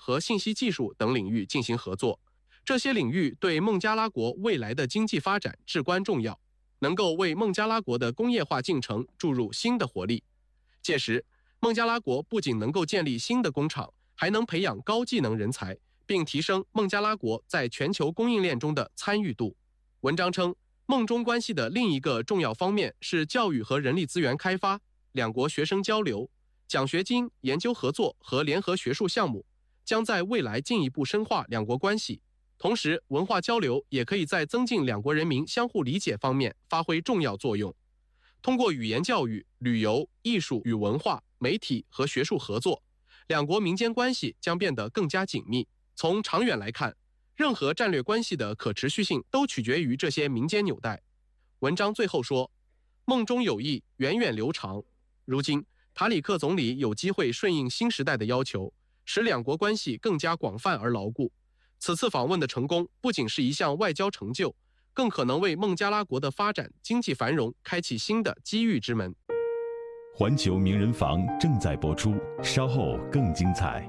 和信息技术等领域进行合作。这些领域对孟加拉国未来的经济发展至关重要，能够为孟加拉国的工业化进程注入新的活力。届时，孟加拉国不仅能够建立新的工厂，还能培养高技能人才，并提升孟加拉国在全球供应链中的参与度。文章称，孟中关系的另一个重要方面是教育和人力资源开发、两国学生交流、奖学金、研究合作和联合学术项目，将在未来进一步深化两国关系。同时，文化交流也可以在增进两国人民相互理解方面发挥重要作用。通过语言教育、旅游、艺术与文化、媒体和学术合作，两国民间关系将变得更加紧密。从长远来看，任何战略关系的可持续性都取决于这些民间纽带。文章最后说，孟中友谊源远流长。如今，塔里克总理有机会顺应新时代的要求，使两国关系更加广泛而牢固。此次访问的成功不仅是一项外交成就，更可能为孟加拉国的发展、经济繁荣开启新的机遇之门。 环球名人房正在播出，稍后更精彩。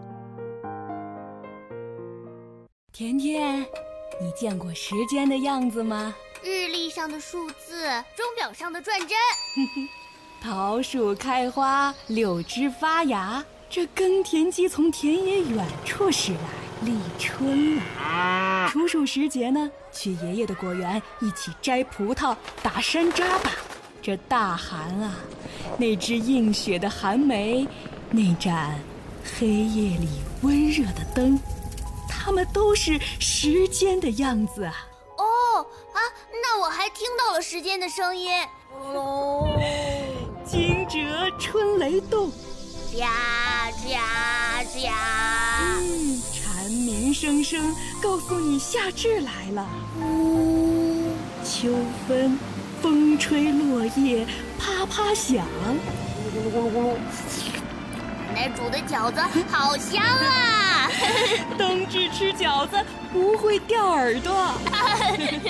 甜甜，你见过时间的样子吗？ 日历上的数字，钟表上的转针。 桃树开花，柳枝发芽，这耕田机从田野远处驶来，立春了。处暑时节呢，去爷爷的果园一起摘葡萄、打山楂吧。这大寒啊，那只映雪的寒梅，那盏黑夜里温热的灯，它们都是时间的样子啊。 那我还听到了时间的声音。 惊蛰春雷动， 呀呀呀！ 蝉鸣声声告诉你夏至来了。秋分，风吹落叶啪啪响。 奶奶煮的饺子好香啊！ 冬至吃饺子不会掉耳朵。